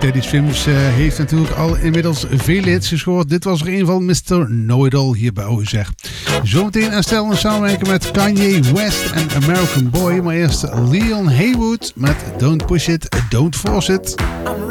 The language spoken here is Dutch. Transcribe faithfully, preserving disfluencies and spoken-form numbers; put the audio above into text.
Teddy Swims uh, heeft natuurlijk al inmiddels veel hits gescoord. Dit was er een van mister Know-It-All hier bij O Z. Zometeen Estelle een samenwerking met Kanye West en American Boy. Maar eerst Leon Haywood met Don't Push It, Don't Force It.